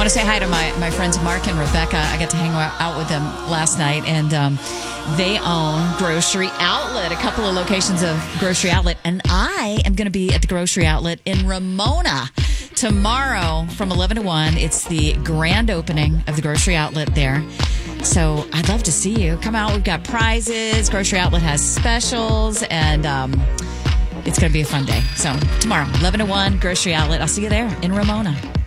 want to say hi to my friends Mark and Rebecca. I got to hang out with them last night, and they own Grocery Outlet, a couple of locations of Grocery Outlet. And I am going to be at the Grocery Outlet in Ramona tomorrow from 11 to 1. It's the grand opening of the Grocery Outlet there. So I'd love to see you. Come out. We've got prizes. Grocery Outlet has specials, and it's going to be a fun day. So tomorrow, 11 to 1, Grocery Outlet. I'll see you there in Ramona.